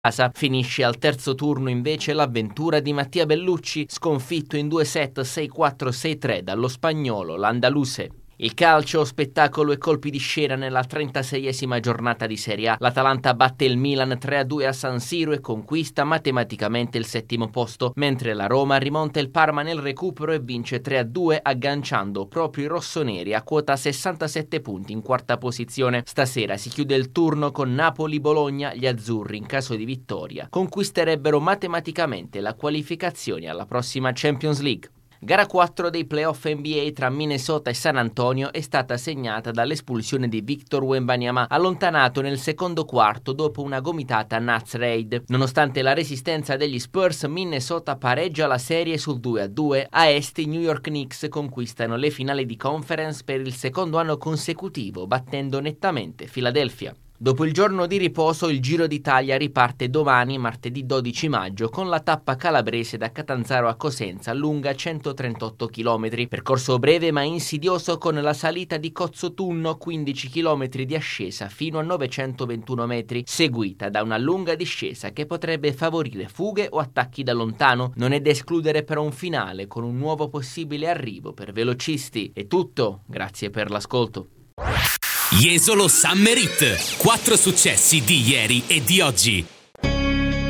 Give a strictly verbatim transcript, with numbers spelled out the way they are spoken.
casa. Finisce al terzo turno invece l'avventura di Mattia Bellucci, sconfitto in due set sei quattro sei tre dallo spagnolo Landaluse. Il calcio, spettacolo e colpi di scena nella trentaseiesima giornata di Serie A. L'Atalanta batte il Milan tre a due a San Siro e conquista matematicamente il settimo posto, mentre la Roma rimonta il Parma nel recupero e vince tre a due agganciando proprio i rossoneri a quota sessantasette punti in quarta posizione. Stasera si chiude il turno con Napoli-Bologna. Gli azzurri, in caso di vittoria, conquisterebbero matematicamente la qualificazione alla prossima Champions League. Gara quattro dei playoff N B A tra Minnesota e San Antonio è stata segnata dall'espulsione di Victor Wembanyama, allontanato nel secondo quarto dopo una gomitata Nets raid. Nonostante la resistenza degli Spurs, Minnesota pareggia la serie sul due a due. A est i New York Knicks conquistano le finali di conference per il secondo anno consecutivo, battendo nettamente Philadelphia. Dopo il giorno di riposo, il Giro d'Italia riparte domani, martedì dodici maggio, con la tappa calabrese da Catanzaro a Cosenza, lunga centotrentotto chilometri. Percorso breve ma insidioso con la salita di Cozzotunno, quindici chilometri di ascesa fino a novecentoventuno metri, seguita da una lunga discesa che potrebbe favorire fughe o attacchi da lontano. Non è da escludere però un finale con un nuovo possibile arrivo per velocisti. È tutto, grazie per l'ascolto. Jesolo Summer Hit, quattro successi di ieri e di oggi.